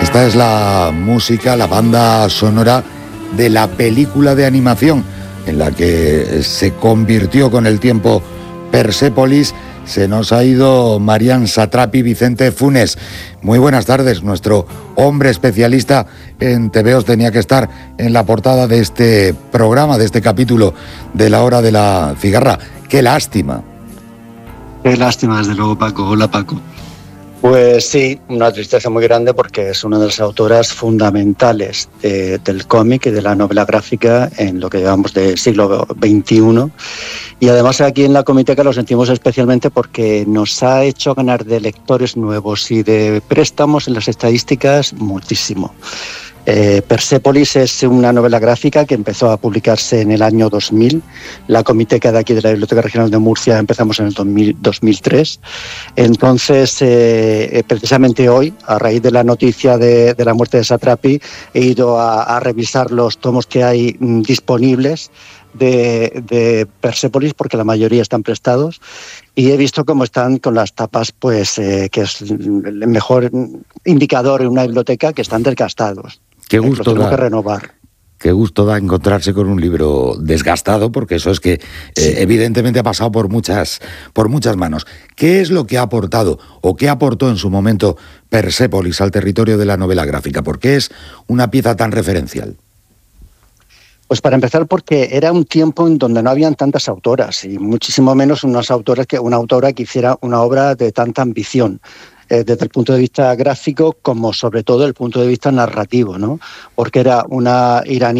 Esta es la música, la banda sonora de la película de animación en la que se convirtió con el tiempo Persépolis. Se nos ha ido Marian Satrapi, Vicente Funes. Muy buenas tardes. Nuestro hombre especialista en TVOs tenía que estar en la portada de este programa, de este capítulo de La Hora de la Cigarra. ¡Qué lástima! Qué lástima, desde luego, Paco. Hola, Paco. Pues sí, una tristeza muy grande porque es una de las autoras fundamentales del cómic y de la novela gráfica en lo que llevamos del siglo XXI. Y además aquí en la Comiteca lo sentimos especialmente porque nos ha hecho ganar de lectores nuevos y de préstamos en las estadísticas muchísimo. Persépolis es una novela gráfica que empezó a publicarse en el año 2000. La Comiteca de aquí de la Biblioteca Regional de Murcia empezamos en el 2003. Entonces, precisamente hoy, a raíz de la noticia de la muerte de Satrapi, he ido a revisar los tomos que hay disponibles de Persépolis, porque la mayoría están prestados, y he visto cómo están con las tapas, pues que es el mejor indicador en una biblioteca, que están desgastados. Qué gusto da. Que renovar. Qué gusto da encontrarse con un libro desgastado, porque eso es que sí, evidentemente ha pasado por muchas manos. ¿Qué es lo que ha aportado o qué aportó en su momento Persépolis al territorio de la novela gráfica? ¿Por qué es una pieza tan referencial? Pues para empezar, porque era un tiempo en donde no habían tantas autoras y muchísimo menos una autora que hiciera una obra de tanta ambición, desde el punto de vista gráfico como sobre todo el punto de vista narrativo, ¿no? Porque era una iraní